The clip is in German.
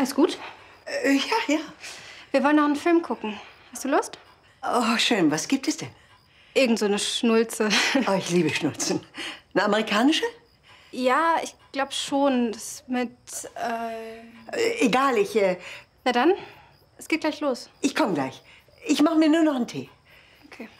Alles gut? Ja, ja. Wir wollen noch einen Film gucken. Hast du Lust? Oh, schön. Was gibt es denn? Irgend so eine Schnulze. Oh, ich liebe Schnulzen. Eine amerikanische? Ja, ich glaube schon. Das mit, Egal, Na dann, es geht gleich los. ich komme gleich. Ich mache mir nur noch einen Tee. Okay.